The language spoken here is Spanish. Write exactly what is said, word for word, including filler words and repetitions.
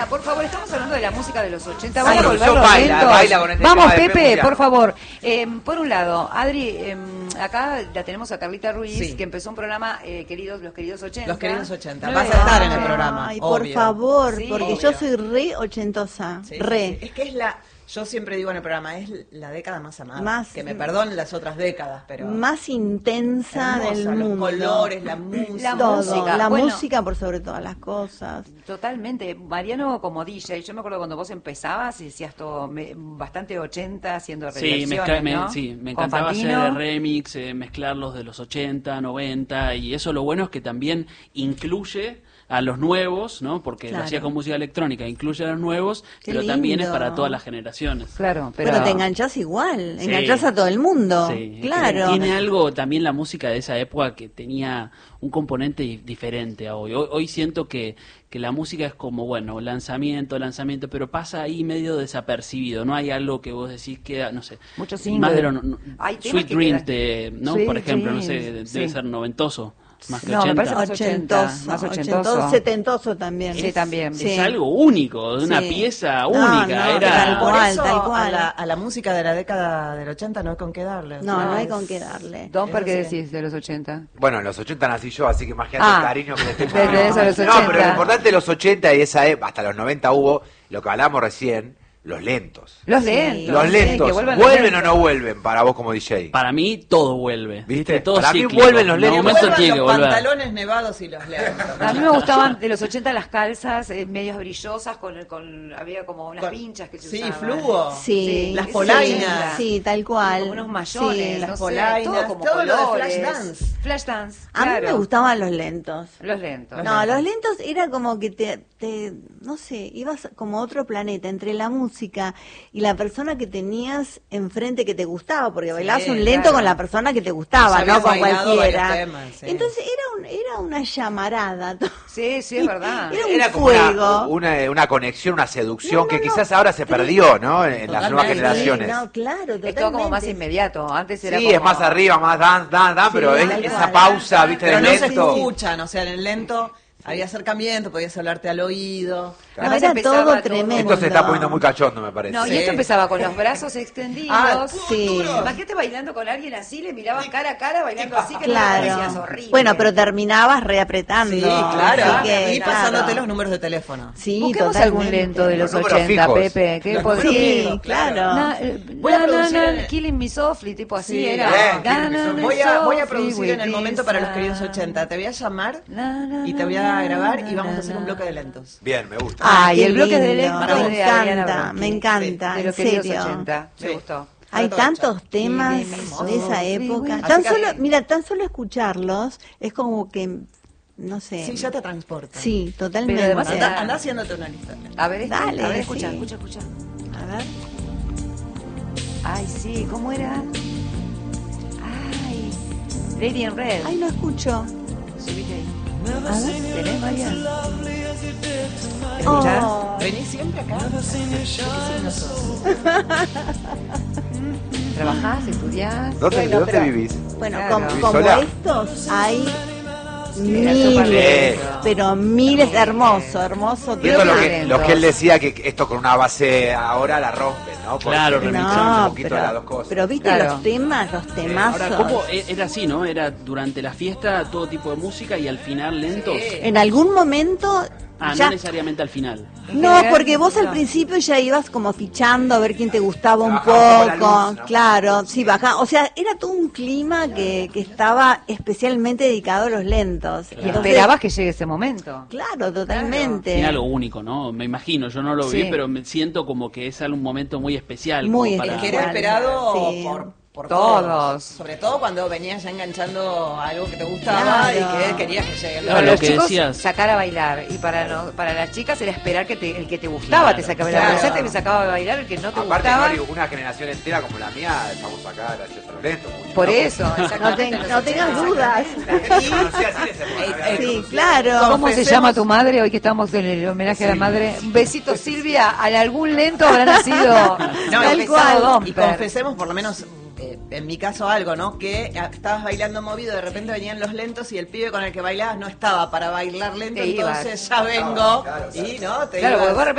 Por favor, estamos hablando de la música de los ochenta. Vamos a volver Yo los baila, lentos. baila con este Vamos, tema de Pepe, Pepe, por favor. Eh, por un lado, Adri, eh, acá la tenemos a Carlita Ruiz, Sí. que empezó un programa, eh, queridos, Los Queridos ochenta. Los Queridos ochenta. No Vas le- a estar en el Ah, programa. Ay, por obvio. favor, Sí, porque obvio. yo soy re ochentosa, Sí, sí, re. sí. Es que es la, yo siempre digo en el programa, es la década más amada. Más- que me perdonen las otras décadas, pero Más intensa hermosa, del los mundo. colores, la música. La Todo, música. la Bueno. música por sobre todas las cosas. Totalmente. Mariano como D J, yo me acuerdo cuando vos empezabas y decías todo me- bastante ochenta haciendo Sí, reversiones, mezcla- me, ¿no? sí, me Con encantaba Fantino. hacer remix, eh, mezclar los de los ochenta, noventa, y eso lo bueno es que también incluye a los nuevos, ¿no? Porque Claro. lo hacía con música electrónica, incluye a los nuevos, Qué pero también es lindo. para todas las generaciones. Claro, pero... Pero, te enganchás igual, Sí. enganchás a todo el mundo. Sí, es que Claro. tiene algo también la música de esa época que tenía un componente di- diferente a hoy. Hoy, hoy siento que, que la música es como, bueno, lanzamiento, lanzamiento, pero pasa ahí medio desapercibido. No hay algo que vos decís que, no sé, Muchos más singles. de lo, no- Hay temas Sweet que Dreams, quedan- de, ¿no? Sweet Por ejemplo, no sé, Dreams, debe sí. ser noventoso, más que No, me ochenta. parece más ochenta, Ochentoso, más ochentoso. ochentoso, setentoso también. Sí, también. Sí. Es algo único, de una Sí. pieza No, única. no, era tal Por cual, eso, tal cual. A, la, a la música de la década del ochenta no hay con qué darle. o No, sea, no hay es- con qué darle. Domper, ¿qué Es así. decís de los ochenta? Bueno, en los ochenta nací yo, así que imagínate Ah, el cariño que le tengo. le tenés a los No, ochenta. pero lo importante de los ochenta y esa época, hasta los noventa hubo, lo que hablamos recién, los lentos. Los Sí. lentos. Los sí, lentos, que vuelvan los ¿vuelven o lentos. no vuelven para vos como D J? Para mí todo vuelve. ¿Viste? Todo Para mí cíclico. vuelven los En lentos. algún momento Vuelvan tiene que los volver. pantalones nevados y los lentos. A mí me gustaban de los ochenta las calzas, eh, medias brillosas, con, con había como unas Con- pinchas que se Sí, usaban. fluo. Sí, Las sí, polainas. Sí, tal cual. Como unos mayones, Sí. las no sé, polainas, todo como todo lo de colores. flash dance. Flash dance, A mí claro. me gustaban los lentos. Los lentos. No, los lentos era como que te, te, no sé, ibas como a otro planeta entre la música y la persona que tenías enfrente que te gustaba, porque bailabas un lento claro. con la persona que te gustaba, Ya habías no con bailado cualquiera. varios temas, sí. Entonces era un, era una llamarada. Sí, sí, es verdad. Era un Era como fuego. una, una, una conexión, una seducción No, no, que no. quizás ahora se perdió, ¿no? En, en las nuevas Totalmente. generaciones. Sí, no, claro, Es totalmente. todo como más inmediato. Antes era Sí, como... es más arriba, más dance, dance, dance, Sí, pero es tal esa cual. pausa, viste, Pero del no se lento. escuchan, o sea, en el lento había acercamiento, podías hablarte al oído. No, Además era empezaba todo todo- tremendo. Esto se está poniendo muy cachondo, me parece. No, y Sí. esto empezaba con los brazos extendidos. Ah, sí. Imagínate bailando con alguien así, le mirabas cara a cara bailando así, que te parecías Claro. horrible. Bueno, pero terminabas reapretando. Sí, claro. Así que, y claro. pasándote los números de teléfono. Sí, Busquemos totalmente. algún lento de los Los números ochenta, fijos. Pepe. ¿Qué Los podría? números Sí, fijos, claro. Na- eh, Voy a na- na- producir na- en- Killing Me Softly, tipo así Sí, era. bien, Na- Killing Me na- Softly. na- Voy a, voy a softly producir en el with momento para los queridos this ochenta. Te voy a llamar na- na- y te voy a na- grabar y na- vamos a na- hacer un na- bloque de lentos. Bien, me gusta. Ah, y qué el bloque de lindo. lentos Me de Adriana encanta, Brocchi. me encanta, De los en queridos serio. ochenta. Me Sí. gustó. Hay Todo tantos hecho. temas Y de mis de esa ojos, época. así Tan que- solo, mira, tan solo escucharlos es como que, no sé. Sí, ya te transporta. Sí, totalmente. Pero además Anda, anda haciéndote una lista. A ver, este, Dale, a ver, escucha, sí. escucha, escucha. A ver. Ay, sí, ¿cómo era? Ay, Lady in Red. Ay, no escucho. Subite ahí. A ver. ¿Tenés, María? ¿Escuchás? Oh, Venís siempre acá. ¿Trabajás? ¿Estudiás? ¿Dónde, Bueno, ¿dónde pero- vivís? bueno, Claro. como, ¿Vivís como sola? estos hay era súper miles, lindo. pero miles, hermoso, hermoso. Y eso es lo que que, lentos. lo que él decía, que esto con una base ahora la rompen, ¿no? Porque Claro, le mezclan No, un poquito de las dos pero, cosas. pero viste Claro. los temas, los temazos. Ahora, ¿cómo e- era así, no? Era durante la fiesta todo tipo de música y al final lentos. Sí. En algún momento Ah, ya no necesariamente al final. no, general, porque vos al no. principio ya ibas como fichando a ver quién te gustaba un Bajaba un poco la poco, luz, ¿no? claro, sí, baja, o sea, era todo un clima que, que estaba especialmente dedicado a los lentos. Y Entonces, esperabas que llegue ese momento. Claro, totalmente. Tiene algo único, ¿no? Me imagino, yo no lo vi, Sí. pero me siento como que es un momento muy especial. Muy como para... El que era Claro. esperado Sí. por, por Todos. todos. Sobre todo cuando venías ya enganchando a algo que te gustaba Claro. y que querías que llegue. Claro, Para lo los que chicos, decías. sacar a bailar. Y para no, para las chicas era esperar que te, el que te gustaba Claro, te sacaba a claro. bailar. Ya te sacaba a bailar el que no te Aparte, gustaba. Mario, una generación entera como la mía, estamos acá gracias a los lentos. muy Por locos. eso, No, exactamente. te- los no tengas ochenta, dudas. exactamente. Yo conocí así de esa época, Eh, había eh, Sí, conocido. claro. ¿Cómo se Confesemos- llama tu madre? Hoy que estamos en el homenaje a la madre. Un besito, Silvia. ¿A algún lento habrá nacido? No, tal y, cual. y confesemos por lo menos eh, en mi caso algo, ¿no? Que ah, estabas bailando movido, de repente venían los lentos y el pibe con el que bailabas no estaba para bailar lento, Te ibas. entonces ya vengo y no, te Claro, porque ibas. vos de repente